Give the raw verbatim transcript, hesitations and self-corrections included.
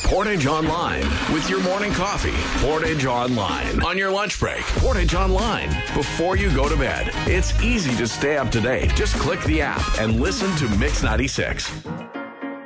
Portage Online with your morning coffee. Portage Online on your lunch break. Portage Online before you go to bed. It's easy to stay up to date. Just click the app and listen to Mix ninety-six.